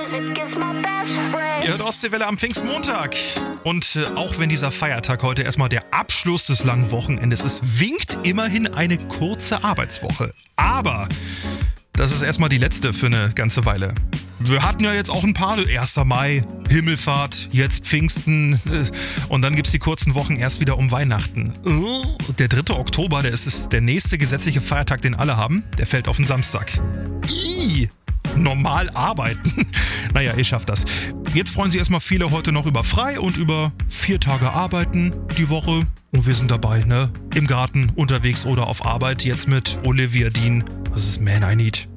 Ihr hört Ostseewelle am Pfingstmontag. Und auch wenn dieser Feiertag heute erstmal der Abschluss des langen Wochenendes ist, winkt immerhin eine kurze Arbeitswoche. Aber das ist erstmal die letzte für eine ganze Weile. Wir hatten ja jetzt auch ein paar, 1. Mai, Himmelfahrt, jetzt Pfingsten und dann gibt's die kurzen Wochen erst wieder um Weihnachten. Der 3. Oktober, der ist der nächste gesetzliche Feiertag, den alle haben, der fällt auf den Samstag. Normal arbeiten. Naja, ihr schafft das. Jetzt freuen sich erstmal viele heute noch über frei und über 4 Tage arbeiten die Woche. Und wir sind dabei, ne? Im Garten, unterwegs oder auf Arbeit, jetzt mit Olivia Dean. Das ist Man I Need.